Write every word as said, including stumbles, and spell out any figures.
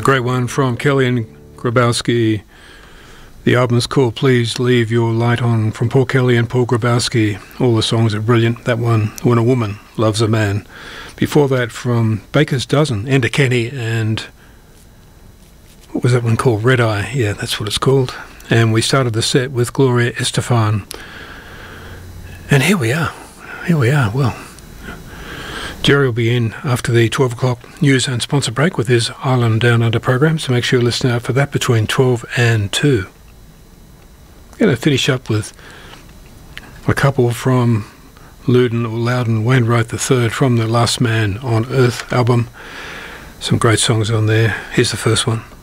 great one from Kelly and Grabowski. The album's called Please Leave Your Light On, from Paul Kelly and Paul Grabowski. All the songs are brilliant. That one, When a Woman Loves a Man. Before that, from Baker's Dozen, Enda Kenny and... what was that one called? Red Eye. Yeah, that's what it's called. And we started the set with Gloria Estefan. And here we are. Here we are. Well, Jerry will be in after the twelve o'clock news and sponsor break with his Island Down Under program, so make sure you listen out for that between twelve and two. I'm going to finish up with a couple from Loudon or Loudon Wainwright the third from the Last Man on Earth album. Some great songs on there. Here's the first one.